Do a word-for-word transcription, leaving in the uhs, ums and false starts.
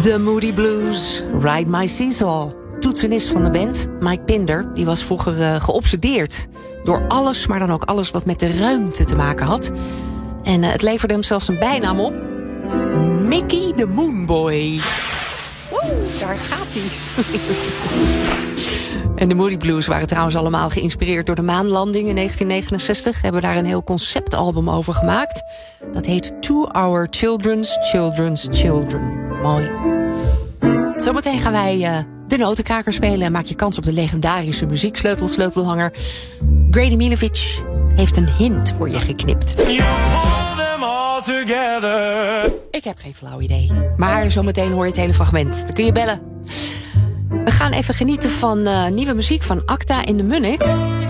The Moody Blues, Ride My Seesaw. Toetsenist van de band, Mike Pinder, die was vroeger uh, geobsedeerd door alles, maar dan ook alles wat met de ruimte te maken had. En uh, het leverde hem zelfs een bijnaam op. Mickey the Moonboy. Woe, daar gaat hij. En de Moody Blues waren trouwens allemaal geïnspireerd door de maanlanding in negentien negenenzestig. Hebben daar een heel conceptalbum over gemaakt. Dat heet To Our Children's Children's Children. Mooi. Zometeen gaan wij uh, de notenkraker spelen en maak je kans op de legendarische muzieksleutelsleutelhanger. Grady Milovic heeft een hint voor je geknipt. Ik heb geen flauw idee. Maar zometeen hoor je het hele fragment. Dan kun je bellen. We gaan even genieten van uh, nieuwe muziek van Acta in de Munnik.